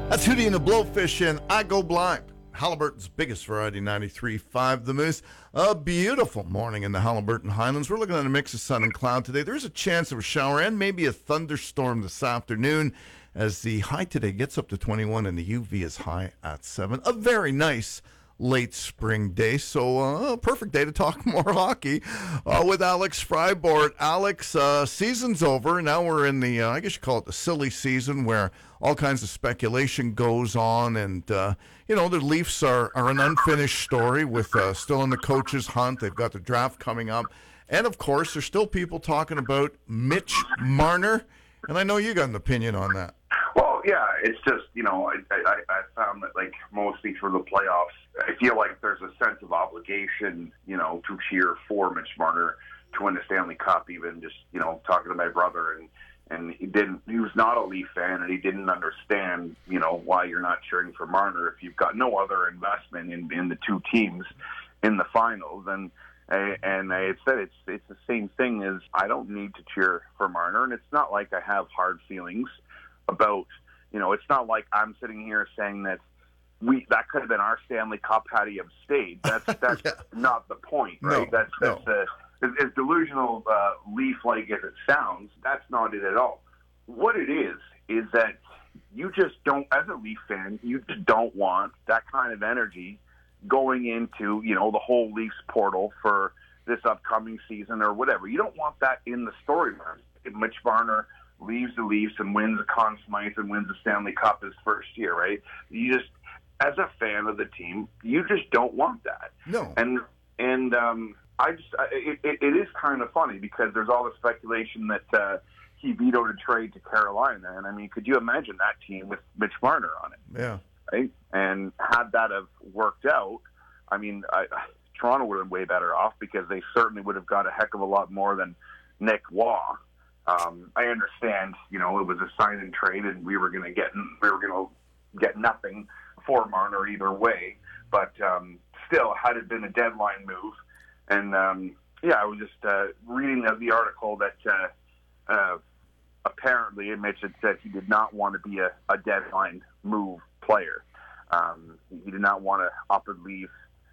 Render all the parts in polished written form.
That's Hootie and the Blowfish and I Go Blind. Halliburton's biggest variety, 93.5 The Moose. A beautiful morning in the Halliburton Highlands. We're looking at a mix of sun and cloud today. There's a chance of a shower and maybe a thunderstorm this afternoon as the high today gets up to 21 and the UV is high at 7. A very nice late spring day, so perfect day to talk more hockey with Alex Fribourg. Alex, season's over. Now we're in the, I guess you call it the silly season, where all kinds of speculation goes on, and the Leafs are an unfinished story with still in the coach's hunt. They've got the draft coming up, and of course there's still people talking about Mitch Marner, and I know you got an opinion on that. Well, yeah, it's just, I found that, like, mostly for the playoffs, I feel like there's a sense of obligation, to cheer for Mitch Marner to win the Stanley Cup. Even just, talking to my brother, and he was not a Leaf fan, and he didn't understand, why you're not cheering for Marner if you've got no other investment in the two teams in the finals. And I said it's the same thing as I don't need to cheer for Marner, and it's not like I have hard feelings about, it's not like I'm sitting here saying that that could have been our Stanley Cup had he have stayed. That's yeah. Not the point, right? No. As delusional Leaf-like as it sounds, that's not it at all. What it is that you just don't, as a Leaf fan, you just don't want that kind of energy going into, the whole Leafs portal for this upcoming season or whatever. You don't want that in the storyline. If Mitch Marner leaves the Leafs and wins the Conn Smythe and wins the Stanley Cup his first year, right? You just, as a fan of the team, you just don't want that. No. And it is kind of funny because there's all the speculation that he vetoed a trade to Carolina. And, I mean, could you imagine that team with Mitch Marner on it? Yeah. Right? And had that have worked out, I mean, Toronto would have been way better off because they certainly would have got a heck of a lot more than Nick Waugh. I understand, it was a sign and trade, and we were going to get nothing for Marner either way. But still, had it been a deadline move, and I was just reading the article that apparently Mitch had said he did not want to be a deadline move player. He did not want to up and leave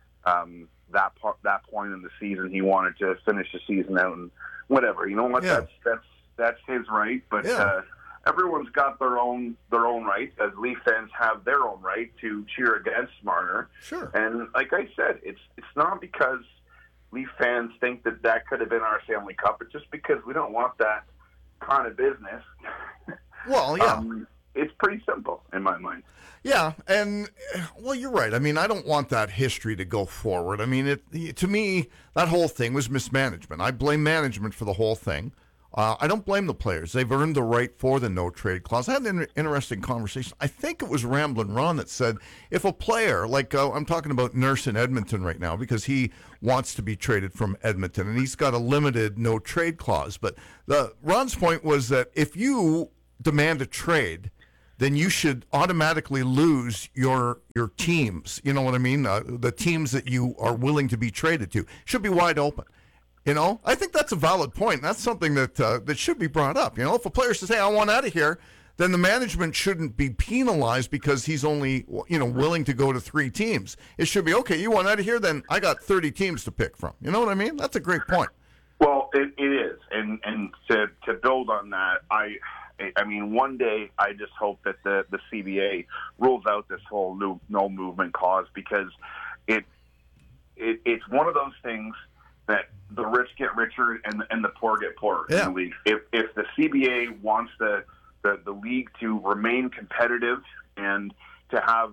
that point in the season. He wanted to finish the season out and whatever. You know what? Yeah. That's his right, but everyone's got their own right. As Leaf fans have their own right to cheer against Marner. Sure. And like I said, it's not because Leaf fans think that could have been our Stanley Cup. It's just because we don't want that kind of business. Well, yeah. It's pretty simple in my mind. Yeah, and, well, you're right. I mean, I don't want that history to go forward. I mean, to me, that whole thing was mismanagement. I blame management for the whole thing. I don't blame the players. They've earned the right for the no-trade clause. I had an interesting conversation. I think it was Ramblin' Ron that said if a player, like I'm talking about Nurse in Edmonton right now because he wants to be traded from Edmonton, and he's got a limited no-trade clause. But Ron's point was that if you demand a trade, then you should automatically lose your teams. You know what I mean? The teams that you are willing to be traded to should be wide open. I think that's a valid point. That's something that should be brought up. If a player says, hey, I want out of here, then the management shouldn't be penalized because he's only, willing to go to 3 teams. It should be, okay, you want out of here, then I got 30 teams to pick from. You know what I mean? That's a great point. Well, it is. And to build on that, I mean, one day I just hope that the CBA rules out this whole no movement clause because it's one of those things that the rich get richer and the poor get poorer in the league. If the CBA wants the league to remain competitive and to have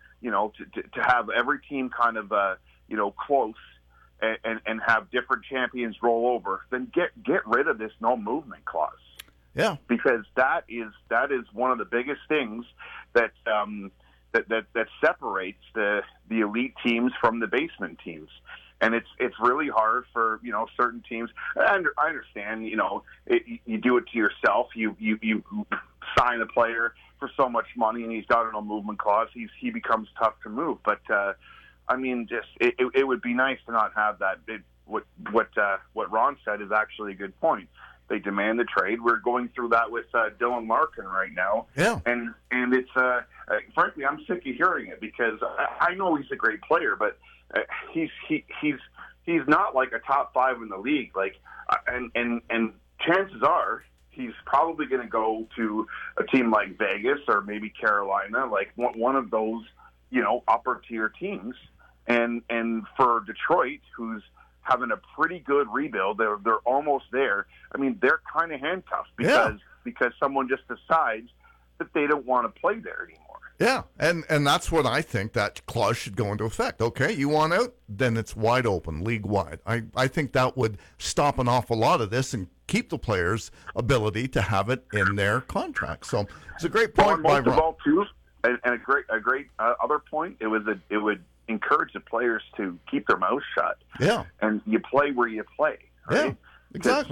to have every team kind of close and have different champions roll over, then get rid of this no movement clause. Yeah, because that is one of the biggest things that that separates the elite teams from the basement teams. And it's really hard for certain teams. I understand you do it to yourself. You sign a player for so much money, and he's got a no movement clause. He becomes tough to move. But I mean, just it would be nice to not have that. What Ron said is actually a good point. They demand the trade. We're going through that with Dylan Larkin right now. Yeah. And it's frankly, I'm sick of hearing it because I know he's a great player, but he's not like a top 5 in the league. Like, and chances are he's probably going to go to a team like Vegas or maybe Carolina, like one of those, upper tier teams. And for Detroit, who's having a pretty good rebuild, they're almost there. I mean, they're kind of handcuffed because someone just decides that they don't want to play there anymore. Yeah, and that's what I think that clause should go into effect. Okay, you want out? Then it's wide open, league-wide. I think that would stop an awful lot of this and keep the players' ability to have it in their contract. So it's a great point by Ron. Most of all, too, and a great other point, it would encourage the players to keep their mouths shut. Yeah. And you play where you play. Right? Yeah, exactly.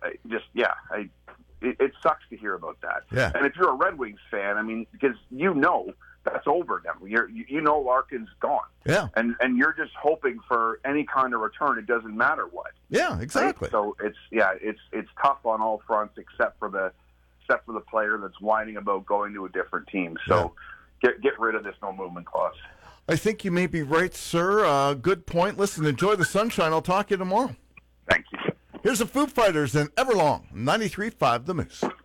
It sucks to hear about that. Yeah. And if you're a Red Wings fan, I mean, because that's over now. Larkin's gone. Yeah. And you're just hoping for any kind of return. It doesn't matter what. Yeah, exactly. Right? So it's tough on all fronts except for the player that's whining about going to a different team. So get rid of this no movement clause. I think you may be right, sir. Good point. Listen, enjoy the sunshine. I'll talk to you tomorrow. Thank you. Here's the Foo Fighters and Everlong, 93.5 The Moose.